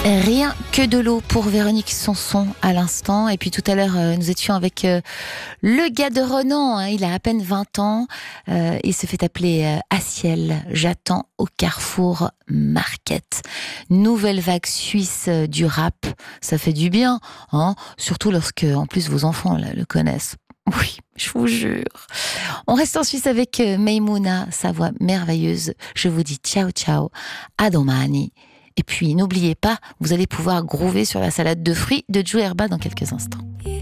Rien que de l'eau pour Véronique Sanson à l'instant. Et puis tout à l'heure, nous étions avec le gars de Renan. Hein, il a à peine 20 ans. Il se fait appeler Aciel. J'attends au Carrefour Market. Nouvelle vague suisse du rap. Ça fait du bien, hein, surtout lorsque, en plus, vos enfants là, le connaissent. Oui, je vous jure. On reste en Suisse avec Maimouna, sa voix merveilleuse. Je vous dis ciao ciao, à domani. Et puis n'oubliez pas, vous allez pouvoir groover sur la salade de fruits de Joe Herba dans quelques instants.